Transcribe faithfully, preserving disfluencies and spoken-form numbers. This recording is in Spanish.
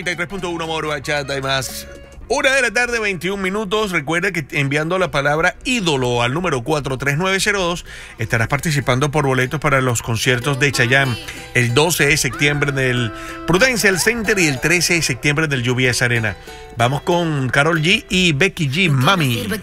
noventa y tres punto uno Moro Bachata y más. Una de la tarde, veintiún minutos. Recuerda que enviando la palabra ídolo al número cuatro tres nueve cero dos estarás participando por boletos para los conciertos de Chayanne el doce de septiembre en el Prudential Center y el trece de septiembre en el U B S Arena. Vamos con Karol G y Becky G, Mami.